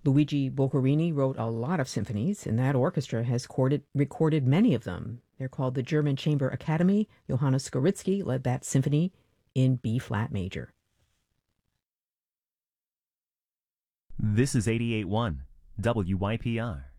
Luigi Boccherini wrote a lot of symphonies, and that orchestra has recorded many of them. They're called the German Chamber Academy. Johannes Skoritsky led that symphony in B flat major. This is 88.1 WYPR.